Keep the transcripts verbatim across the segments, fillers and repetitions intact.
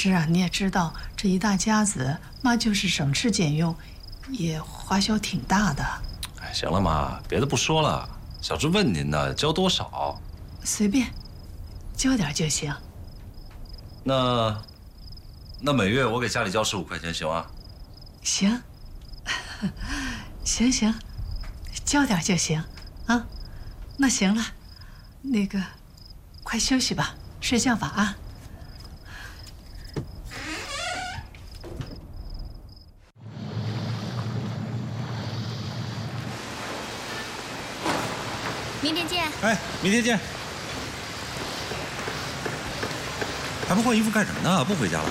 是啊，你也知道，这一大家子，妈就是省吃俭用，也花销挺大的。 哎，行了妈，别的不说了，小芝问您呢，交多少？ 随便，交点就行。 那，那每月我给家里交十五块钱行啊？ 行，行行，交点就行，啊，那行了，那个，快休息吧，睡觉吧啊。 明天见。 哎，明天见。还不换衣服干什么呢？不回家了？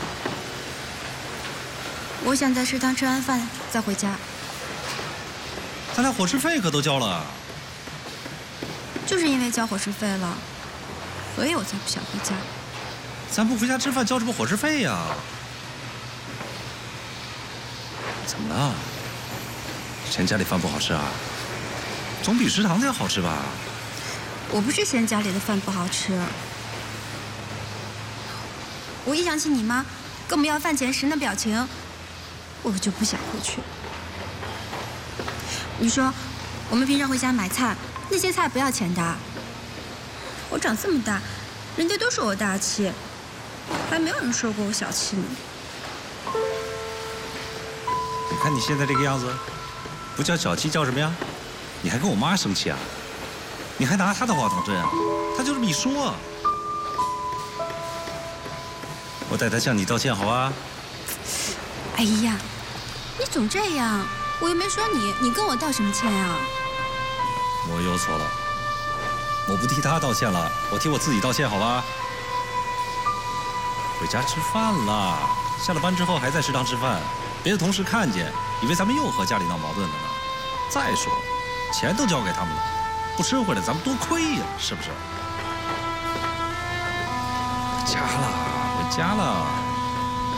我想在食堂吃完饭再回家。 咱俩伙食费可都交了。 就是因为交伙食费了，所以我才不想回家。 咱不回家吃饭，交什么伙食费呀？怎么了？嫌家里饭不好吃啊？总比食堂的要好吃吧？ 我不是嫌家里的饭不好吃，我一想起你妈跟我们要饭钱时那表情，我就不想回去。你说，我们平常回家买菜，那些菜不要钱的。我长这么大，人家都说我大气，还没有人说过我小气呢。 你看你现在这个样子，不叫小气叫什么呀？你还跟我妈生气啊？你还拿她的话当真啊？她就这么一说，我代她向你道歉，好吧？ 哎呀，你总这样，我又没说你，你跟我道什么歉啊？ 我有错了，我不替她道歉了，我替我自己道歉，好吧？回家吃饭了，下了班之后还在食堂吃饭，别的同事看见，以为咱们又和家里闹矛盾了呢。再说，钱都交给他们了。不吃回来，咱们多亏呀，是不是？回家了，回家了。